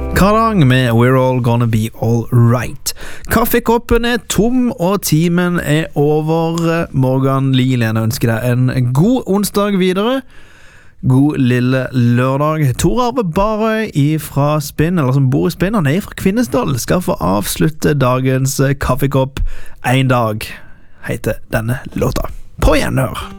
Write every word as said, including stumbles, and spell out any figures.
Kardang med We're All Gonna Be All Right. Kaffekoppen er tom, og timen er over. Morgan Lilien ønsker deg en god onsdag videre. God lille lørdag. Tor Arve Barøy fra Spinn, eller som bor i Spinn, han er fra Kvinesdal, skal få avslutte dagens kaffekopp. En dag heter denne låta. På gjenhør.